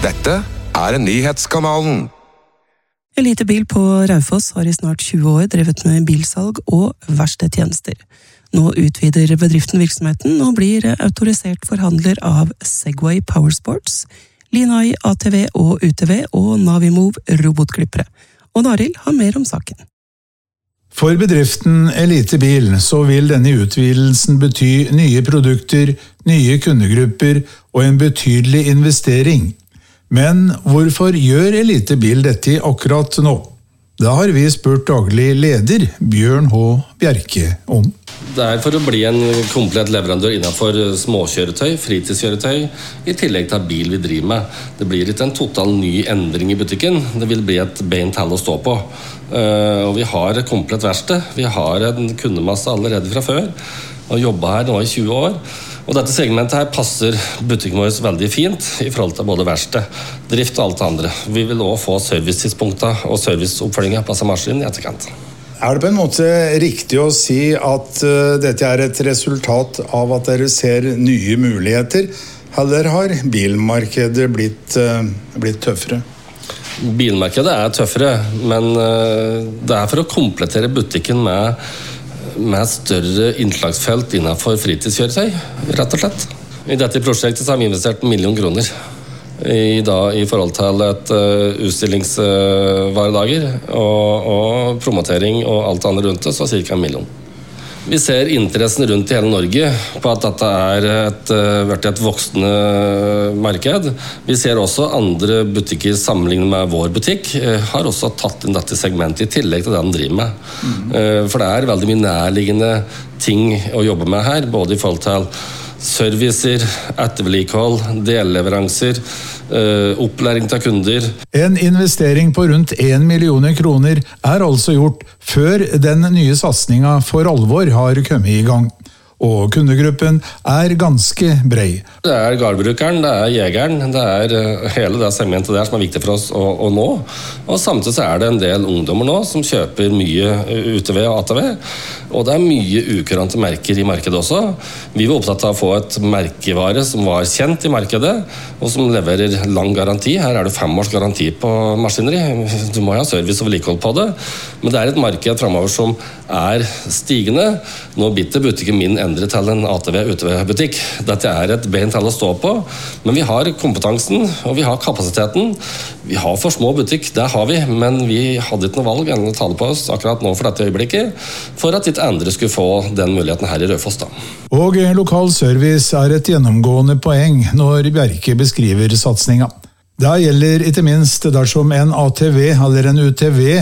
Dette nyhetskanalen. Elitebil på Raufoss har i snart 20 år drevet med bilsalg og verkstedtjenester. Nå utvider bedriften virksomheten og blir autorisert forhandler av Segway Powersports, Linai ATV og UTV og Navimove robotklippere. Og Arild har mer om saken. For bedriften Elitebil så vil denne utvidelsen bety nye produkter, nye kundegrupper og en betydelig investering. Men hvorfor gjør Elitebil dette akkurat nå? Da har vi spurt daglig leder Bjørn H. Bjerke om. Det for å bli en komplett leverandør innenfor småkjøretøy, fritidskjøretøy, i tillegg til bil vi driver med. Det blir ikke en total ny endring i butikken, det vil bli et beint tall å stå på. Og vi har et komplett verksted, vi har en kundemasse allerede fra før, og jobbet her nå i 20 år. Og dette segmentet her passer butikken vår veldig fint i forhold til både verksted, drift og alt det andre. Vi vil også få servicetidspunkter og serviceoppfølginger på maskinen i etterkant. Det på en måte riktig å si at dette et resultat av at dere ser nye muligheter, eller har bilmarkedet blitt tøffere? Bilmarkedet tøffere, men det for å komplettere butikken med større innslagsfelt innenfor fritidskjøretøy, rett og slett. I dette prosjektet har vi investert 1 million kroner i forhold til et utstillingsvaredager og promotering og alt annet rundt det, så cirka 1 million. Vi ser interessen rundt i hele Norge på at dette vært et voksende marked. Vi ser også andre butikker sammenlignet med vår butikk har også tatt inn dette segmentet i tillegg til det de driver med. For det veldig mye nærliggende ting å jobbe med her, både i forhold til servicer, ettervedlikehold, delleveranser, opplæring til kunder. En investering på rundt 1 million kroner altså gjort før den nye satsningen for alvor har kommet i gang. Og kundegruppen ganske brei. Det gårdbrukeren, det jegeren, det hele det segmentet der som viktig for oss å nå. Og samtidig så det en del ungdommer nå som kjøper mye UTV og ATV. Og det mye ukurante merker i markedet også. Vi var opptatt av å få et merkevare som var kjent i markedet, og som leverer lang garanti. Her det 5 års garanti på maskineri. Du må ha service og vedlikehold på det. Men det et marked fremover som stigende. Nå bitter butikken min endre til en ATV-UTV-butikk. Dette et beint til å stå på, men vi har kompetansen, og vi har kapasiteten. Vi har for små butikk, det har vi, men vi hadde ikke noe valg enn å ta det på oss akkurat nå for dette øyeblikket, for at ikke andre skulle få den muligheten her i Raufoss da. Og lokal service et gjennomgående poeng når Bjerke beskriver satsningen. Det gjelder ikke minst dersom en ATV eller en UTV